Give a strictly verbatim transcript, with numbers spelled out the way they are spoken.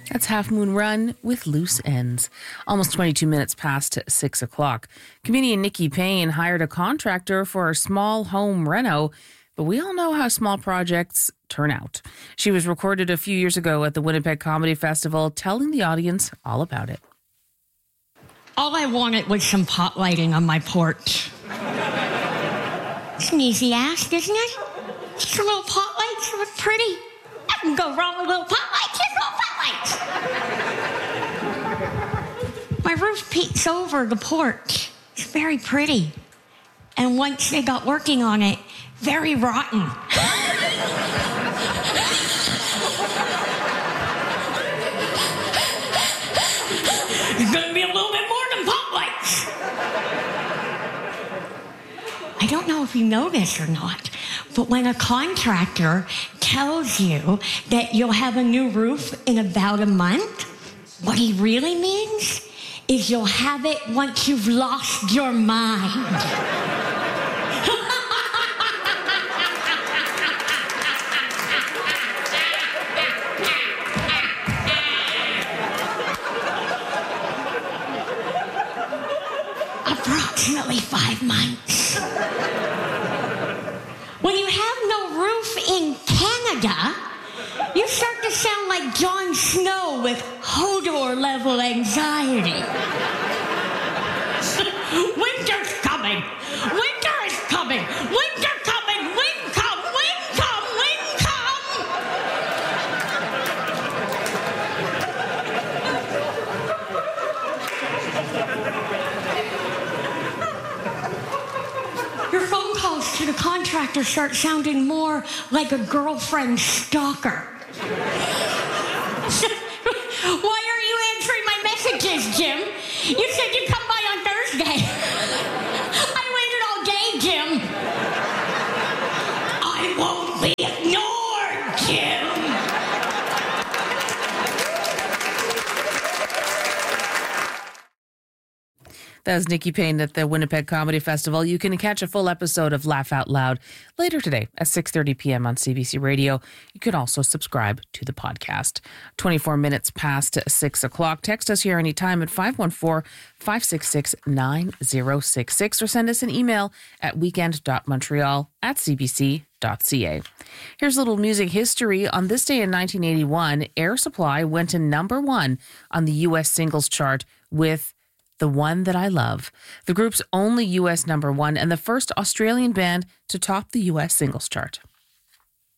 That's Half Moon Run with Loose Ends. Almost twenty-two minutes past six o'clock. Comedian Nikki Payne hired a contractor for a small home reno, but we all know how small projects turn out. She was recorded a few years ago at the Winnipeg Comedy Festival, telling the audience all about it. All I wanted was some pot lighting on my porch. It's an easy ask, isn't it? Just a little pot lights look pretty. I can go wrong with little pot lights, just little pot lights. My roof peeks over the porch. It's very pretty. And once they got working on it, very rotten. It's gonna be a little bit more than pot lights. I don't know if you know this or not, but when a contractor tells you that you'll have a new roof in about a month, what he really means is you'll have it once you've lost your mind. Approximately five months. When you have no roof in Canada, you start to sound like Jon Snow with Hodor-level anxiety. Winter's coming! Winter is coming! Winter coming! Wind come! Wind come! Wind come! Your phone calls to the contractor start sounding more like a girlfriend stalker. Why are you answering my messages, Jim? You said you'd come by on Thursday. I waited all day, Jim. I won't be ignored, Jim. That was Nikki Payne at the Winnipeg Comedy Festival. You can catch a full episode of Laugh Out Loud later today at six thirty p.m. on C B C Radio. You can also subscribe to the podcast. twenty-four minutes past six o'clock. Text us here anytime at five one four, five six six, nine zero six six or send us an email at weekend.montreal at cbc.ca. Here's a little music history. On this day in nineteen eighty-one, Air Supply went to number one on the U S singles chart with The One That I Love, the group's only U S number one and the first Australian band to top the U S singles chart.